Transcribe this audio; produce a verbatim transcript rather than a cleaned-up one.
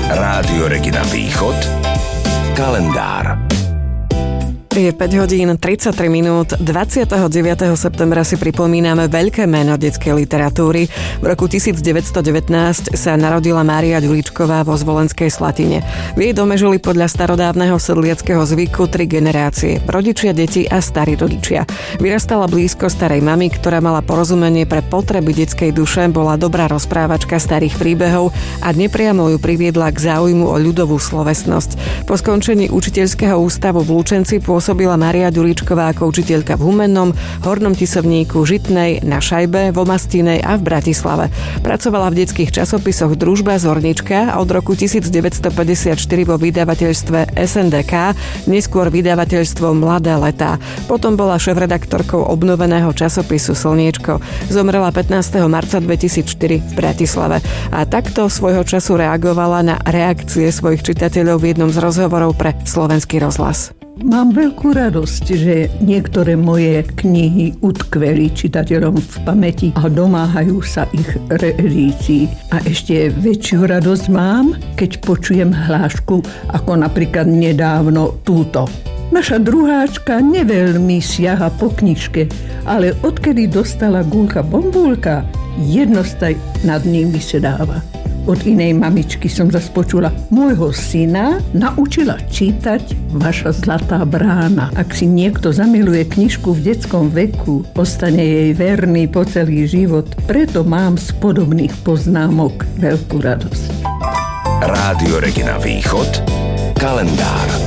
Rádio Regina Východ, kalendár. Je päť hodín tridsaťtri minút. dvadsiateho deviateho septembra si pripomíname veľké meno detskej literatúry. V roku devätnásťstodevätnásť sa narodila Mária Ďuričková vo Zvolenskej Slatine. V jej dome žili podľa starodávneho sedliackého zvyku tri generácie. Rodičia, deti a starí rodičia. Vyrastala blízko starej mamy, ktorá mala porozumenie pre potreby detskej duše, bola dobrá rozprávačka starých príbehov a nepriamo ju priviedla k záujmu o ľudovú slovesnosť. Po skončení učiteľského ústavu v Lučenci pôsobila Mária Ďuričková ako učiteľka v Humennom, Hornom Tisovníku, Žitnej, na Šajbe, v Omastinej a v Bratislave. Pracovala v detských časopisoch Družba, Zornička a od roku devätnásťstopäťdesiatštyri vo vydavateľstve es en dé ká, neskôr vydavateľstvo Mladé letá. Potom bola šéfredaktorkou obnoveného časopisu Slniečko. Zomrela pätnásteho marca dvetisícštyri v Bratislave. A takto svojho času reagovala na reakcie svojich čitateľov v jednom z rozhovorov pre Slovenský rozhlas. Mám veľkú radosť, že niektoré moje knihy utkveli čitateľom v pamäti a domáhajú sa ich reedícií. A ešte väčšiu radosť mám, keď počujem hlášku, ako napríklad nedávno túto. Naša druháčka neveľmi siaha po knižke, ale odkedy dostala Gulka Bombulka, jednostaj nad ním vysedáva. Od inej mamičky som zas počula: môjho syna naučila čítať vaša zlatá brána. Ak si niekto zamiluje knižku v detskom veku, ostane jej verný po celý život. Preto mám z podobných poznámok veľkú radosť. Rádio Regina Východ, kalendár.